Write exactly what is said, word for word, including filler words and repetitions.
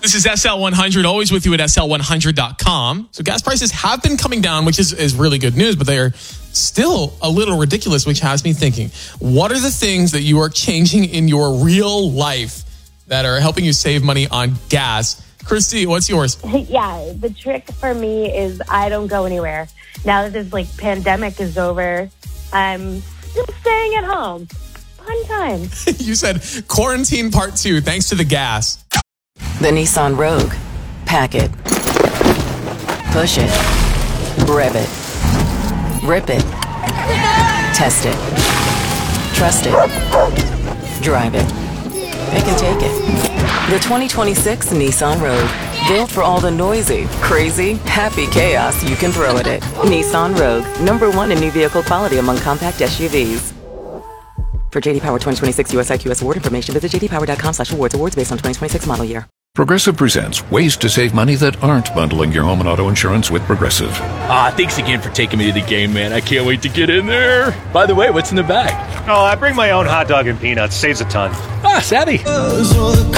This is S L one hundred, always with you at S L one hundred dot com. So gas prices have been coming down, which is, is really good news, but they are still a little ridiculous, which has me thinking, what are the things that you are changing in your real life that are helping you save money on gas? Christy, what's yours? Yeah, the trick for me is I don't go anywhere. Now that this like pandemic is over, I'm still staying at home. Fun time. You said quarantine part two, thanks to the gas. The Nissan Rogue. Pack it. Push it. Rev it. Rip it. Test it. Trust it. Drive it. Pick and take it. The twenty twenty-six Nissan Rogue. Built for all the noisy, crazy, happy chaos you can throw at it. Nissan Rogue. Number one in new vehicle quality among compact S U Vs. For J D Power twenty twenty-six U S I Q S award information, visit j d power dot com slash awards. Awards based on twenty twenty-six model year. Progressive presents ways to save money that aren't bundling your home and auto insurance with Progressive. Ah, thanks again for taking me to the game, man. I can't wait to get in there. By the way, what's in the bag? Oh, I bring my own hot dog and peanuts. Saves a ton. Ah, savvy.